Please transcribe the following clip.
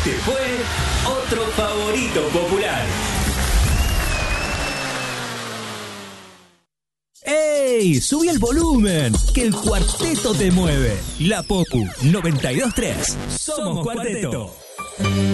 Este fue otro favorito popular. ¡Ey! ¡Subí el volumen! Que el cuarteto te mueve. La Popu 92.3. Somos Cuarteto.